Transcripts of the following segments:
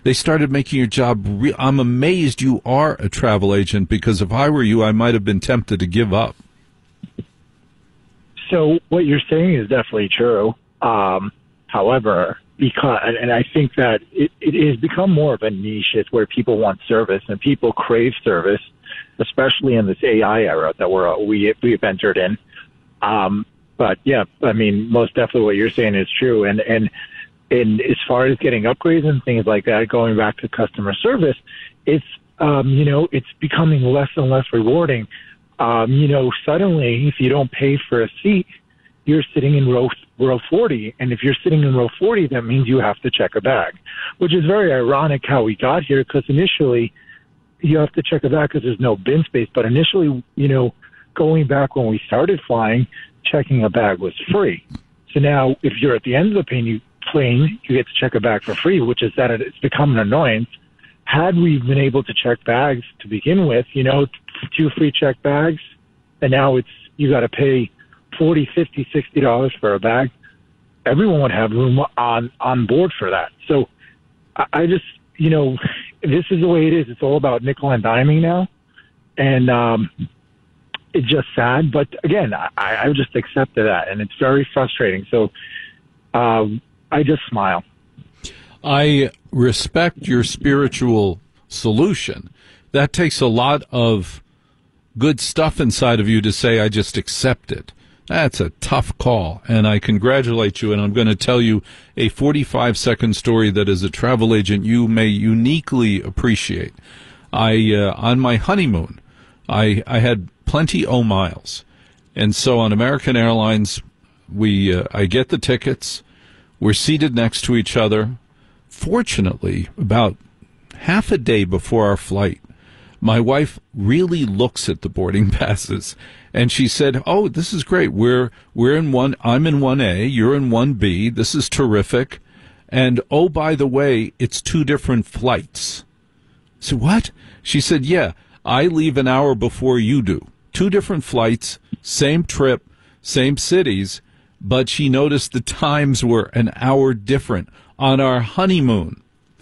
They started making your job. I'm amazed you are a travel agent, because if I were you, I might have been tempted to give up. So what you're saying is definitely true. However, and I think that it has become more of a niche. It's where people want service and people crave service, especially in this AI era that we've entered in. But yeah, I mean, most definitely what you're saying is true. And as far as getting upgrades and things like that, going back to customer service, it's it's becoming less and less rewarding. Suddenly, if you don't pay for a seat, you're sitting in row 40. And if you're sitting in row 40, that means you have to check a bag, which is very ironic how we got here, because initially you have to check a bag because there's no bin space. But initially, going back when we started flying, checking a bag was free. So now if you're at the end of the plane, you get to check a bag for free, which is that it's become an annoyance. Had we been able to check bags to begin with, 2 free check bags, and now you got to pay $40, $50, $60 for a bag, everyone would have room on board for that. So I just, this is the way it is. It's all about nickel and diming now. And it's just sad. But again, I just accepted that, and it's very frustrating. So I just smile. I respect your spiritual solution. That takes a lot of good stuff inside of you to say, I just accept it. That's a tough call, and I congratulate you, and I'm going to tell you a 45-second story that as a travel agent you may uniquely appreciate. On my honeymoon, I had plenty of miles, and so on American Airlines, I get the tickets, we're seated next to each other. Fortunately, about half a day before our flight, my wife really looks at the boarding passes, and she said, "Oh, this is great. We're in one. I'm in 1A. You're in 1B. This is terrific. And oh, by the way, it's 2 different flights." So what? She said, "Yeah, I leave an hour before you do. 2 different flights, same trip, same cities." But she noticed the times were an hour different on our honeymoon.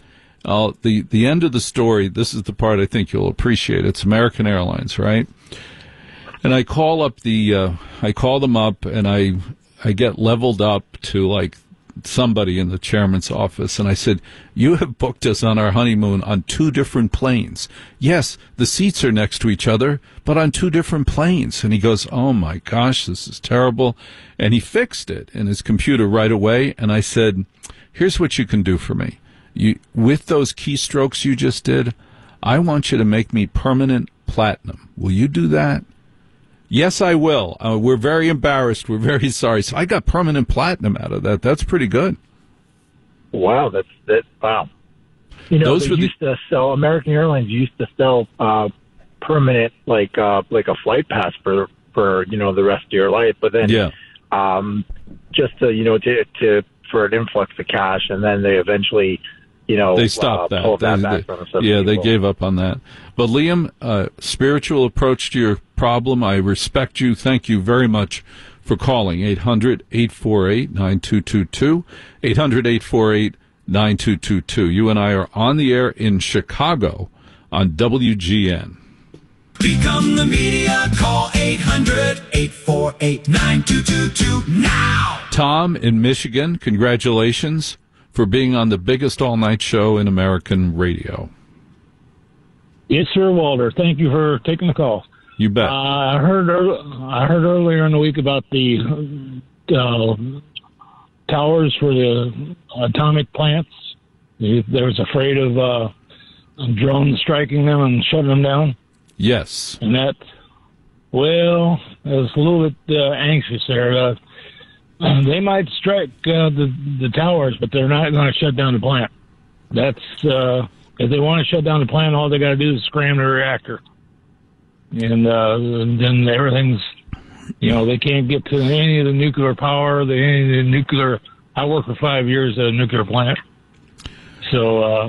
The end of the story, this is the part I think you'll appreciate. It's American Airlines, right? And I call them up, and I get leveled up to like somebody in the chairman's office, and I said, "You have booked us on our honeymoon on 2 different planes. Yes, the seats are next to each other, but on 2 different planes." And he goes, "Oh my gosh, this is terrible." And he fixed it in his computer right away. And I said, "Here's what you can do for me. With those keystrokes you just did, I want you to make me permanent platinum. Will you do that?" "Yes, I will. We're very embarrassed. We're very sorry." So I got permanent platinum out of that. That's pretty good. Wow, wow. Used to sell, American Airlines used to sell permanent, like a flight pass for the rest of your life. But then, just to for an influx of cash, and then they eventually, they stopped that. Pulled that back from some people. They gave up on that. But Liam, spiritual approach to your problem. I respect you. Thank you very much for calling. 800-848-9222. 800-848-9222. You and I are on the air in Chicago on WGN. Become the media. Call 800-848-9222 now. Tom in Michigan, congratulations for being on the biggest all-night show in American radio. Yes, sir, Walter. Thank you for taking the call. You bet. I heard earlier in the week about the towers for the atomic plants. They was afraid of drones striking them and shutting them down. Yes. And I was a little bit anxious there. They might strike the towers, but they're not going to shut down the plant. That's if they want to shut down the plant, all they got to do is scram the reactor, and then everything's, they can't get to any of the nuclear power. Any of the nuclear. I worked for 5 years at a nuclear plant, so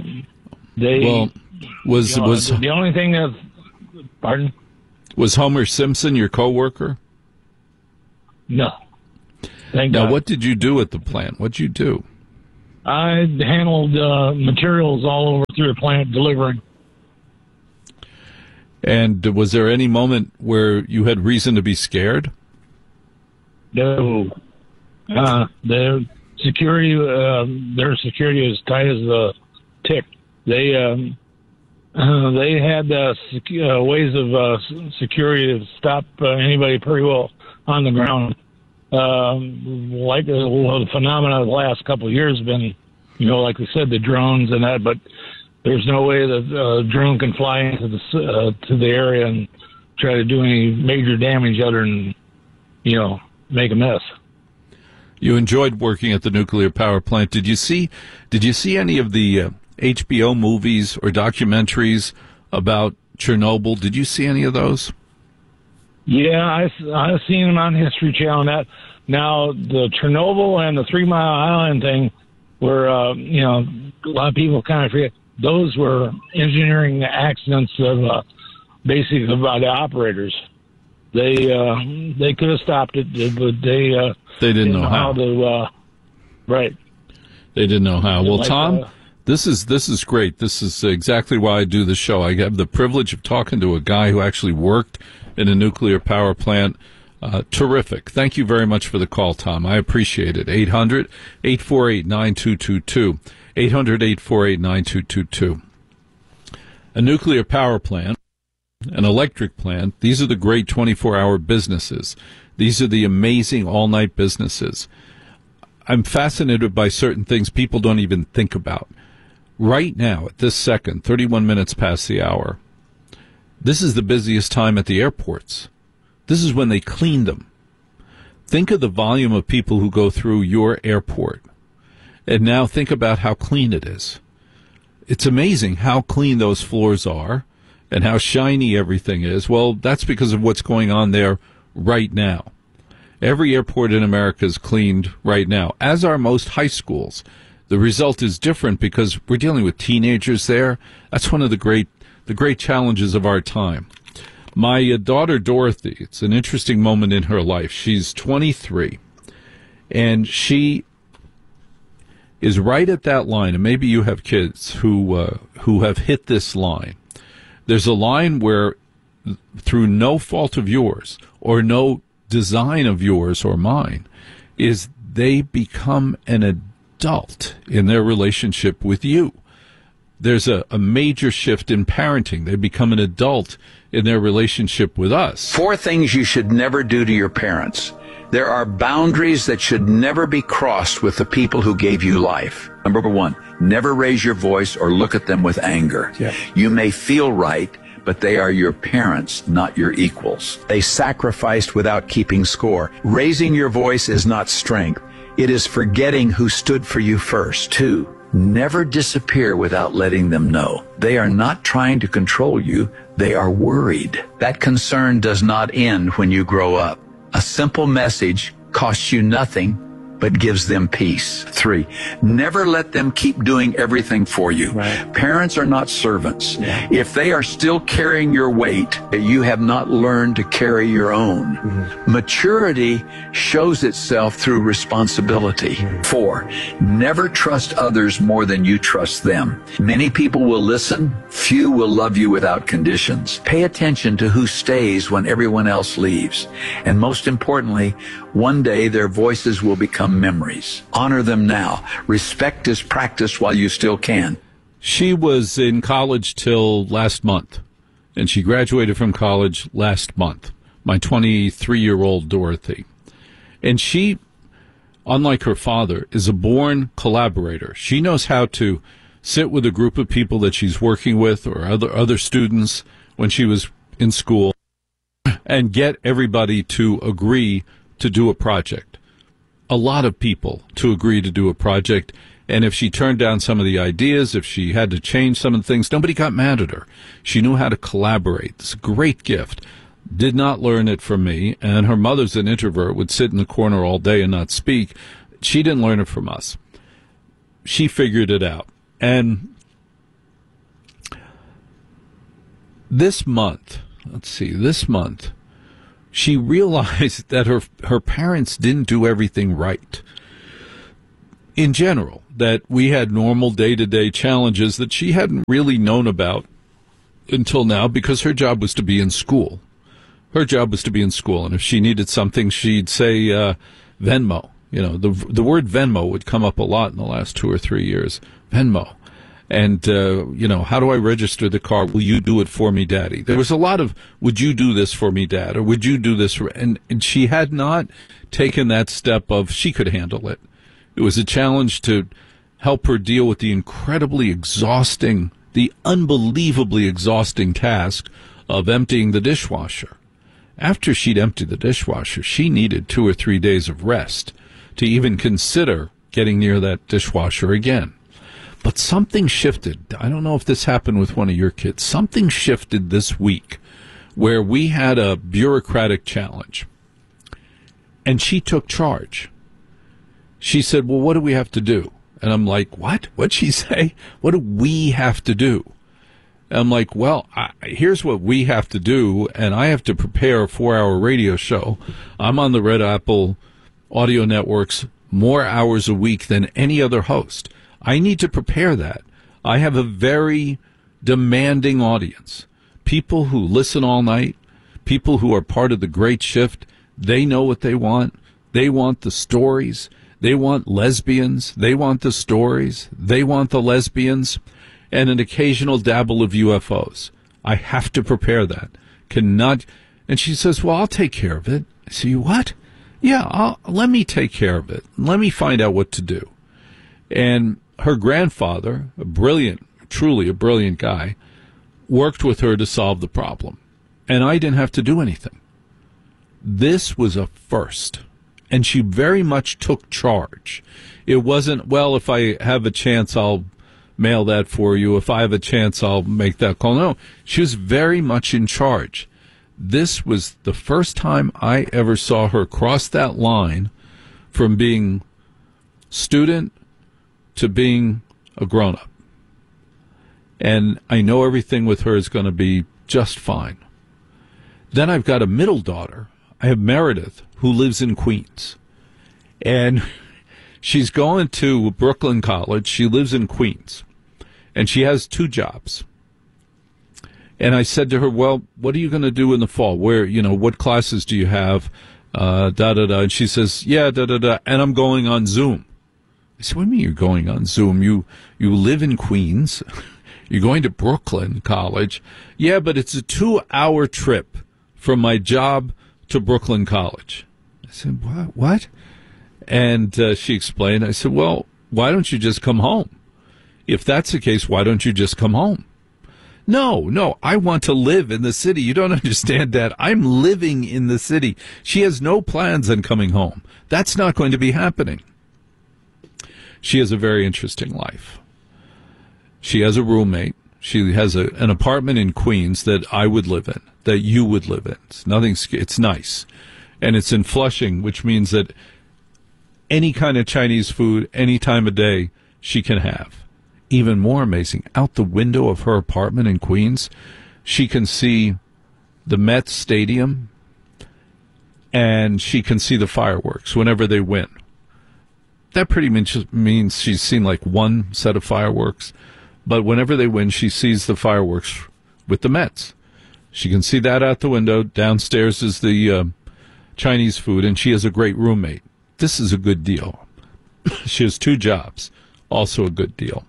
was the only thing that. Pardon? Was Homer Simpson your coworker? No. Thank God. Now, what did you do at the plant? What'd you do? I handled materials all over through the plant delivering. And was there any moment where you had reason to be scared? No. Their security is tight as a tick. They had ways of security to stop anybody pretty well on the ground. Like the phenomena of the last couple of years have been, like we said, the drones and that, but there's no way that a drone can fly into to the area and try to do any major damage other than, make a mess. You enjoyed working at the nuclear power plant. Did you see any of the HBO movies or documentaries about Chernobyl? Did you see any of those? Yeah, I've seen them on History Channel. Now, the Chernobyl and the 3 Mile Island thing were, a lot of people kind of forget. Those were engineering accidents of basically by the operators. They could have stopped it, but they didn't know how to. Right. They didn't know how. Well, Tom, this is great. This is exactly why I do the show. I have the privilege of talking to a guy who actually worked in a nuclear power plant. Terrific. Thank you very much for the call, Tom. I appreciate it. 800-848-9222. 800-848-9222. A nuclear power plant, an electric plant, these are the great 24-hour businesses. These are the amazing all-night businesses. I'm fascinated by certain things people don't even think about. Right now, at this second, 31 minutes past the hour, this is the busiest time at the airports. This is when they clean them. Think of the volume of people who go through your airport. And now think about how clean it is. It's amazing how clean those floors are and how shiny everything is. Well, that's because of what's going on there right now. Every airport in America is cleaned right now, as are most high schools. The result is different because we're dealing with teenagers there. That's one of the great challenges of our time. My daughter, Dorothy, it's an interesting moment in her life. She's 23, and she is right at that line, and maybe you have kids who have hit this line. There's a line where, through no fault of yours or no design of yours or mine, is they become an adult in their relationship with you. There's a major shift in parenting. They become an adult in their relationship with us. 4 things you should never do to your parents. There are boundaries that should never be crossed with the people who gave you life. Number 1, never raise your voice or look at them with anger. Yeah. You may feel right, but they are your parents, not your equals. They sacrificed without keeping score. Raising your voice is not strength. It is forgetting who stood for you first. 2, never disappear without letting them know. They are not trying to control you. They are worried. That concern does not end when you grow up. A simple message costs you nothing, but gives them peace. 3, never let them keep doing everything for you. Right. Parents are not servants. Yeah. If they are still carrying your weight, you have not learned to carry your own. Mm-hmm. Maturity shows itself through responsibility. Mm-hmm. 4, never trust others more than you trust them. Many people will listen. Few will love you without conditions. Pay attention to who stays when everyone else leaves. And most importantly, one day their voices will become memories. Honor them now. Respect is practiced while you still can. She was in college till last month, and she graduated from college last month, my 23-year-old Dorothy. And she, unlike her father, is a born collaborator. She knows how to sit with a group of people that she's working with or other students when she was in school and get everybody to agree to do a project. A lot of people to agree to do a project. And if she turned down some of the ideas, if she had to change some of the things, nobody got mad at her. She knew how to collaborate. It's a great gift. Did not learn it from me. And her mother's an introvert, would sit in the corner all day and not speak. She didn't learn it from us. She figured it out. And this month, she realized that her parents didn't do everything right. in general, that we had normal day-to-day challenges that she hadn't really known about until now, because her job was to be in school. Her job was to be in school, and if she needed something, she'd say Venmo. You know, the word Venmo would come up a lot in the last 2 or 3 years. Venmo. And, how do I register the car? Will you do it for me, Daddy? There was a lot of, would you do this for me, Dad? Or would you do this? And she had not taken that step of she could handle it. It was a challenge to help her deal with the incredibly exhausting, the unbelievably exhausting task of emptying the dishwasher. After she'd emptied the dishwasher, she needed 2 or 3 days of rest to even consider getting near that dishwasher again. But something shifted. I don't know if this happened with one of your kids. Something shifted this week where we had a bureaucratic challenge. And she took charge. She said, well, what do we have to do? And I'm like, what? What'd she say? What do we have to do? And I'm like, well, here's what we have to do, and I have to prepare a 4-hour radio show. I'm on the Red Apple Audio Networks more hours a week than any other host. I need to prepare that. I have a very demanding audience. People who listen all night, people who are part of the great shift, they know what they want. They want the stories. They want lesbians. They want the stories. They want the lesbians, and an occasional dabble of UFOs. I have to prepare that. Cannot. And she says, well, I'll take care of it. I say, what? Yeah, let me take care of it. Let me find out what to do. And her grandfather, truly a brilliant guy, worked with her to solve the problem. And I didn't have to do anything. This was a first. And she very much took charge. It wasn't, well, if I have a chance, I'll mail that for you. If I have a chance, I'll make that call. No, she was very much in charge. This was the first time I ever saw her cross that line from being student to being a grown-up. And I know everything with her is going to be just fine. Then I've got a middle daughter. I have Meredith, who lives in Queens. And she's going to Brooklyn College. She lives in Queens. And she has 2 jobs. And I said to her, well, what are you going to do in the fall? What classes do you have? And she says, yeah, and I'm going on Zoom. I said, what do you mean you're going on Zoom? You live in Queens. You're going to Brooklyn College. Yeah, but it's a 2-hour trip from my job to Brooklyn College. I said, what? And she explained. I said, well, why don't you just come home? If that's the case, why don't you just come home? No, I want to live in the city. You don't understand that. I'm living in the city. She has no plans on coming home. That's not going to be happening. She has a very interesting life. She has a roommate. She has an apartment in Queens that I would live in, that you would live in. It's nice. And it's in Flushing, which means that any kind of Chinese food, any time of day, she can have. Even more amazing, out the window of her apartment in Queens, she can see the Mets Stadium, and she can see the fireworks whenever they win. That pretty much means she's seen like one set of fireworks, but whenever they win, she sees the fireworks with the Mets. She can see that out the window. Downstairs is the Chinese food, and she has a great roommate. This is a good deal. She has 2 jobs, also a good deal.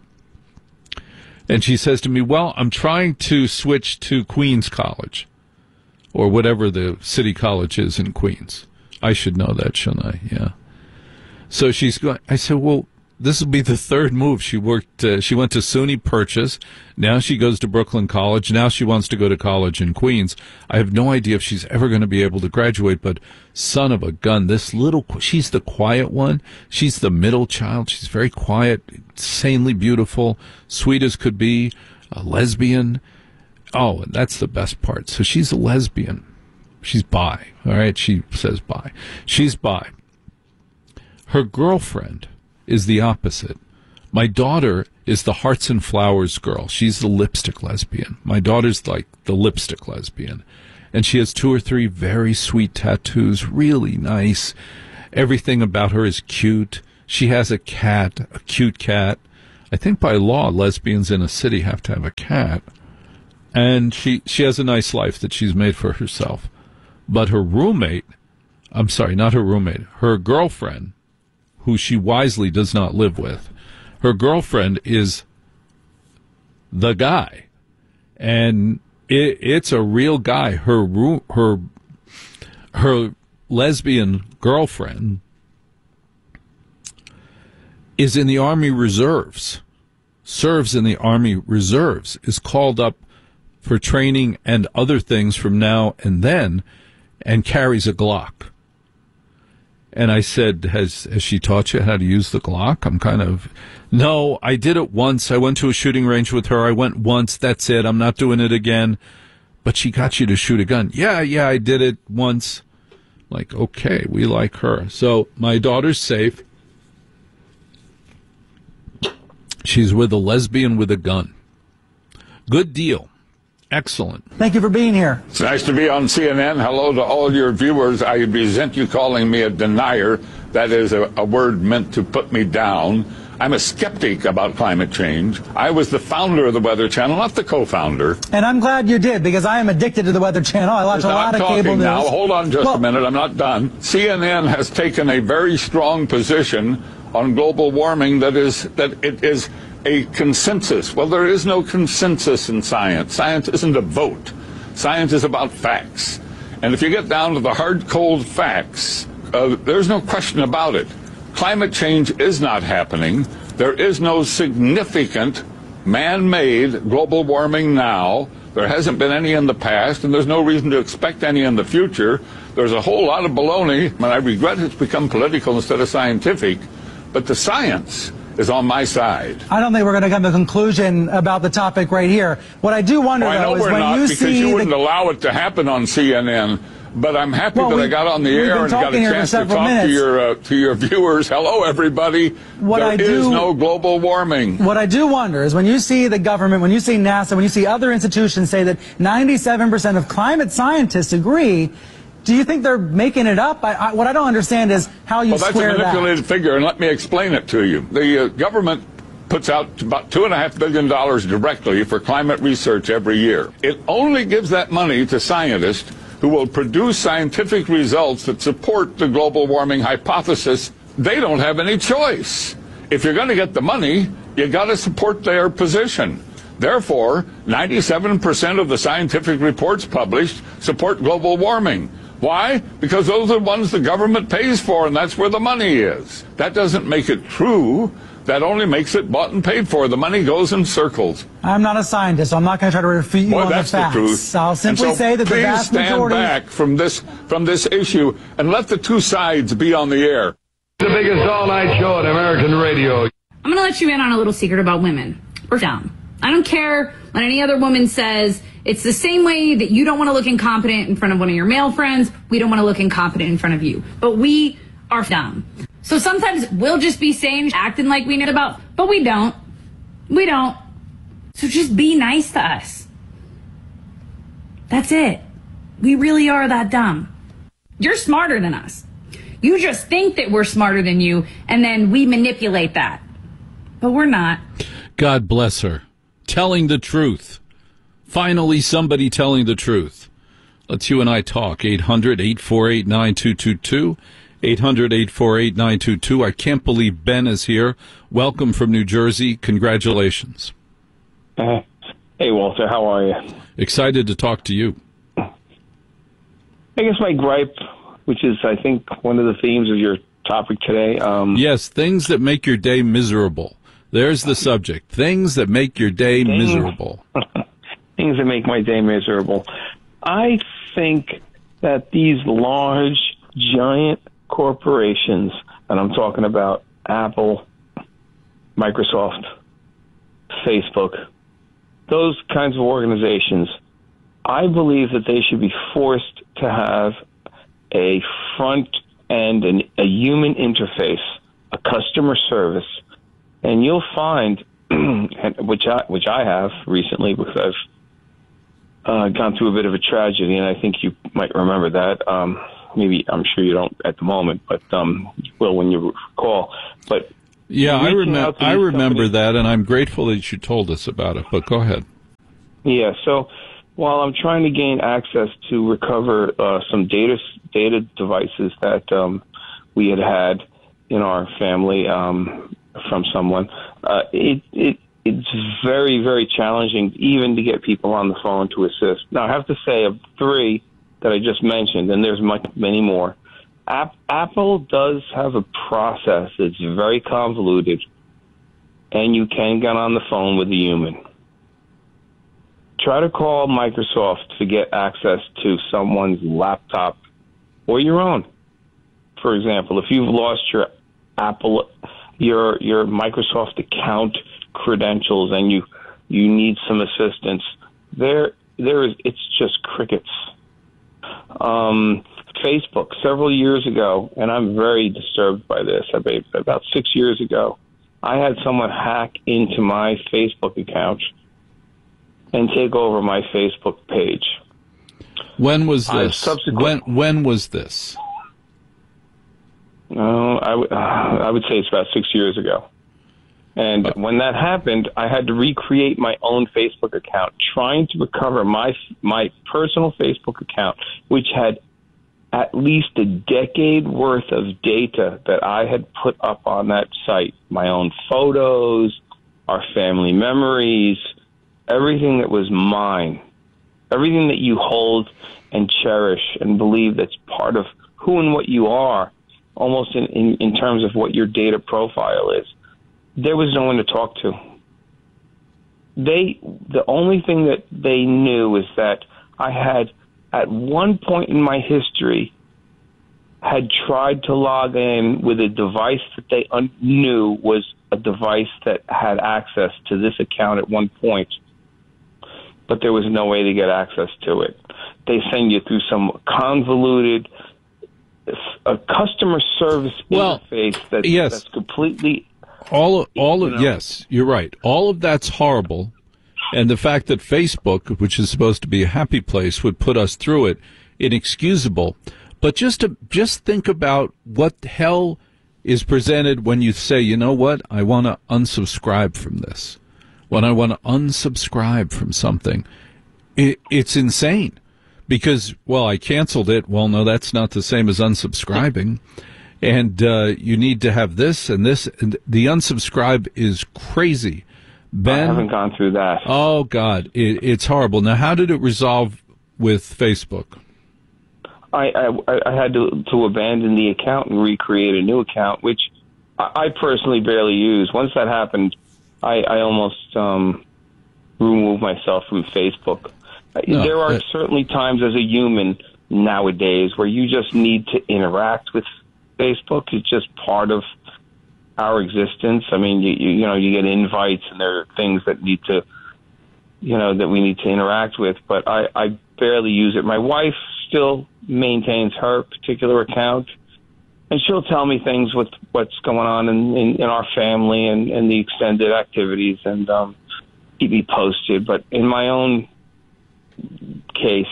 And she says to me, well, I'm trying to switch to Queens College, or whatever the city college is in Queens. I should know that, shouldn't I? Yeah. So she's going. I said, well, this will be the 3rd move. She went to SUNY Purchase. Now she goes to Brooklyn College. Now she wants to go to college in Queens. I have no idea if she's ever going to be able to graduate, but son of a gun, she's the quiet one. She's the middle child. She's very quiet, insanely beautiful, sweet as could be, a lesbian. Oh, and that's the best part. So she's a lesbian. She's bi. All right. She says bi. She's bi. Her girlfriend is the opposite. My daughter is the hearts and flowers girl. She's the lipstick lesbian. My daughter's like the lipstick lesbian. And she has 2 or 3 very sweet tattoos, really nice. Everything about her is cute. She has a cat, a cute cat. I think by law, lesbians in a city have to have a cat. And she has a nice life that she's made for herself. But her roommate, I'm sorry, not her roommate, her girlfriend, who she wisely does not live with, her girlfriend is the guy. And it's a real guy. Her lesbian girlfriend is in the Army Reserves, serves in the Army Reserves, is called up for training and other things from now and then, and carries a Glock. And I said, has she taught you how to use the Glock? I'm kind of, no, I did it once. I went to a shooting range with her. I went once. That's it. I'm not doing it again. But she got you to shoot a gun. Yeah, I did it once. Like, okay, we like her. So my daughter's safe. She's with a lesbian with a gun. Good deal. Excellent. Thank you for being here. It's nice to be on CNN. Hello to all your viewers. I resent you calling me a denier. That is a word meant to put me down. I'm a skeptic about climate change. I was the founder of the Weather Channel, not the co-founder. And I'm glad you did, because I am addicted to the Weather Channel. I watch a lot of cable news. Now, hold on just a minute. I'm not done. CNN has taken a very strong position on global warming that it is a consensus. Well, there is no consensus in science. Science isn't a vote. Science is about facts. And if you get down to the hard, cold facts, there's no question about it. Climate change is not happening. There is no significant man-made global warming now. There hasn't been any in the past, and there's no reason to expect any in the future. There's a whole lot of baloney, and I regret it's become political instead of scientific, but the science is on my side. I don't think we're going to come to a conclusion about the topic right here. What I do wonder, though, is when you see... because you wouldn't allow it to happen on CNN. But I'm happy that I got on the air and got a chance to talk to your viewers. Hello, everybody. There is no global warming. What I do wonder is when you see the government, when you see NASA, when you see other institutions say that 97% of climate scientists agree, do you think they're making it up? What I don't understand is how you square that. Well, that's a manipulated figure, and let me explain it to you. The government puts out about $2.5 billion directly for climate research every year. It only gives that money to scientists who will produce scientific results that support the global warming hypothesis. They don't have any choice. If you're going to get the money, you got to support their position. Therefore, 97% of the scientific reports published support global warming. Why? Because those are the ones the government pays for, and that's where the money is. That doesn't make it true. That only makes it bought and paid for. The money goes in circles. I'm not a scientist, so I'm not going to try to refute you on the facts. That's the truth. I'll simply say that the vast majority... Please stand back from this issue and let the two sides be on the air. The biggest all-night show on American radio. I'm going to let you in on a little secret about women. We're down. I don't care what any other woman says. It's the same way that you don't want to look incompetent in front of one of your male friends. We don't want to look incompetent in front of you. But we are dumb. So sometimes we'll just be saying, acting like we know about, but we don't. We don't. So just be nice to us. That's it. We really are that dumb. You're smarter than us. You just think that we're smarter than you, and then we manipulate that. But we're not. God bless her. Telling the truth. Finally, somebody telling the truth. Let's you and I talk. 800-848-9222. 800-848-9222. I can't believe Ben is here. Welcome from New Jersey. Congratulations. Hey, Walter. How are you? Excited to talk to you. I guess my gripe, which is, I think, one of the themes of your topic today. Yes, things that make your day miserable. There's the subject. Things that make your day miserable. Things that make my day miserable. I think that these large, giant corporations, and I'm talking about Apple, Microsoft, Facebook, those kinds of organizations, I believe that they should be forced to have a front end and a human interface, a customer service, and you'll find, which I have recently because I've gone through a bit of a tragedy, and I think you might remember that. maybe I'm sure you don't at the moment, but you will when you call. But yeah, I remember that, and I'm grateful that you told us about it. But go ahead. Yeah. So while I'm trying to gain access to recover some data devices that we had in our family from someone, it's very, very challenging even to get people on the phone to assist. Now, I have to say, of 3 that I just mentioned, and there's many more, Apple does have a process that's very convoluted, and you can get on the phone with a human. Try to call Microsoft to get access to someone's laptop or your own. For example, if you've lost your Microsoft account credentials and you need some assistance, it's just crickets. Facebook, several years ago, and I'm very disturbed by this, about 6 years ago, I had someone hack into my Facebook account and take over my Facebook page. When was this? When was this? I would say it's about 6 years ago. And when that happened, I had to recreate my own Facebook account, trying to recover my personal Facebook account, which had at least a decade worth of data that I had put up on that site. My own photos, our family memories, everything that was mine, everything that you hold and cherish and believe that's part of who and what you are, almost in terms of what your data profile is. There was no one to talk to. The only thing that they knew is that I had, at one point in my history, had tried to log in with a device that they knew was a device that had access to this account at one point, but there was no way to get access to it. They send you through some convoluted customer service interface that's completely... Yes, you're right. All of that's horrible. And the fact that Facebook, which is supposed to be a happy place, would put us through it, inexcusable. But just think about what the hell is presented when you say, you know what, I want to unsubscribe from this. When I want to unsubscribe from something, it's insane. Because, well, I canceled it. Well, no, that's not the same as unsubscribing. And you need to have this and this. And the unsubscribe is crazy. Ben, I haven't gone through that. Oh, God. It's horrible. Now, how did it resolve with Facebook? I had to abandon the account and recreate a new account, which I personally barely use. Once that happened, I almost removed myself from Facebook. There are certainly times as a human nowadays where you just need to interact with Facebook. It's just part of our existence. I mean, you get invites and there are things that need to, that we need to interact with, but I barely use it. My wife still maintains her particular account, and she'll tell me things with what's going on in our family and the extended activities and keep me posted. But in my own case,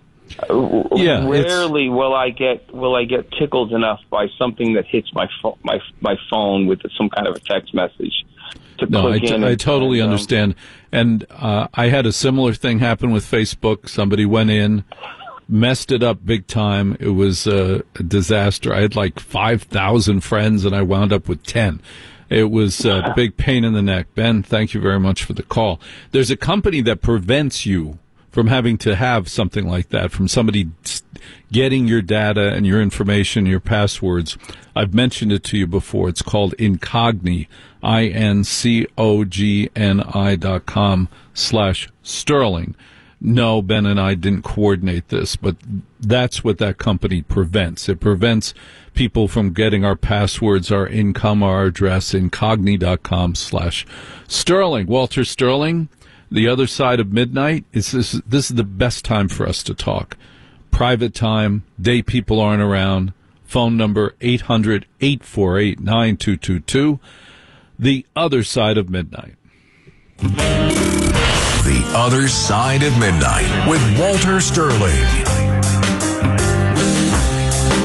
rarely will I get tickled enough by something that hits my phone with some kind of a text message. I totally understand. And I had a similar thing happen with Facebook. Somebody went in, messed it up big time. It was a disaster. I had like 5,000 friends, and I wound up with 10. It was a big pain in the neck. Ben, thank you very much for the call. There's a company that prevents you from having to have something like that, from somebody getting your data and your information, your passwords. I've mentioned it to you before. It's called Incogni, incogni.com/Sterling. No, Ben and I didn't coordinate this, but that's what that company prevents. It prevents people from getting our passwords, our income, our address, incogni.com/Sterling. Walter Sterling, the other side of midnight. This is the best time for us to talk. Private time, day people aren't around. Phone number 800-848-9222. The other side of midnight. The Other Side of Midnight with Walter Sterling.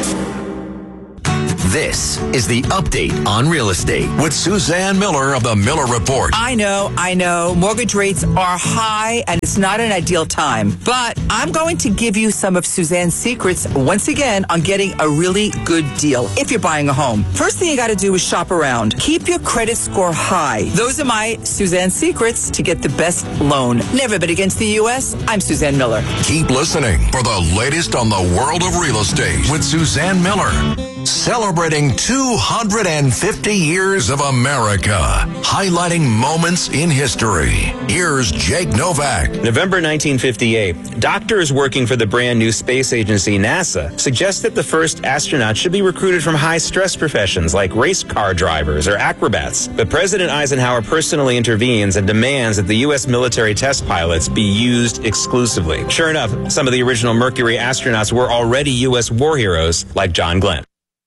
This is the update on real estate with Suzanne Miller of the Miller Report. I know. Mortgage rates are high and it's not an ideal time. But I'm going to give you some of Suzanne's secrets once again on getting a really good deal if you're buying a home. First thing you got to do is shop around. Keep your credit score high. Those are my Suzanne secrets to get the best loan. Never bet against the U.S. I'm Suzanne Miller. Keep listening for the latest on the world of real estate with Suzanne Miller. Celebrating 250 years of America, highlighting moments in history. Here's Jake Novak. November 1958, doctors working for the brand new space agency NASA suggest that the first astronauts should be recruited from high-stress professions like race car drivers or acrobats. But President Eisenhower personally intervenes and demands that the U.S. military test pilots be used exclusively. Sure enough, some of the original Mercury astronauts were already U.S. war heroes like John Glenn.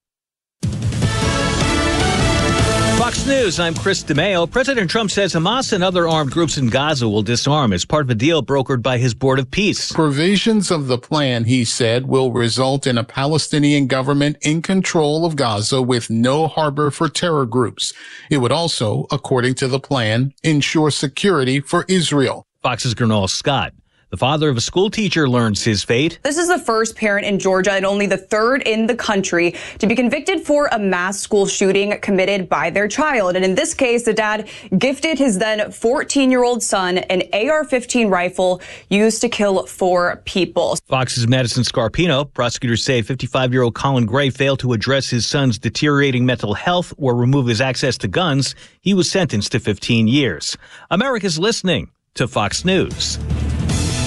Fox News, I'm Chris DeMeo. President Trump says Hamas and other armed groups in Gaza will disarm as part of a deal brokered by his Board of Peace. Provisions of the plan, he said, will result in a Palestinian government in control of Gaza with no harbor for terror groups. It would also, according to the plan, ensure security for Israel. Fox's Gernal Scott. The father of a school teacher learns his fate. This is the first parent in Georgia and only the third in the country to be convicted for a mass school shooting committed by their child. And in this case, the dad gifted his then 14-year-old son an AR-15 rifle used to kill 4 people. Fox's Madison Scarpino. Prosecutors say 55-year-old Colin Gray failed to address his son's deteriorating mental health or remove his access to guns. He was sentenced to 15 years. America's listening to Fox News.